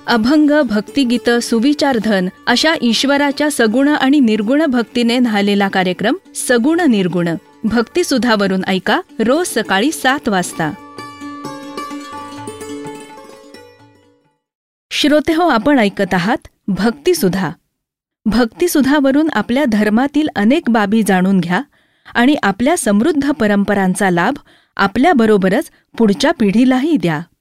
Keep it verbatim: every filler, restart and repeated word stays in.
अभंग, भक्तिगीत, सुविचारधन अशा ईश्वराच्या सगुण आणि निर्गुण भक्तीने न्हालेला कार्यक्रम सगुण निर्गुण भक्तिसुधावरून ऐका रोज सकाळी सात वाजता. श्रोतेहो, आपण ऐकत आहात भक्तिसुधा. भक्तिसुधावरून आपल्या धर्मातील अनेक बाबी जाणून घ्या आणि आपल्या समृद्ध परंपरांचा लाभ आपल्याबरोबरच पुढच्या पिढीलाही द्या.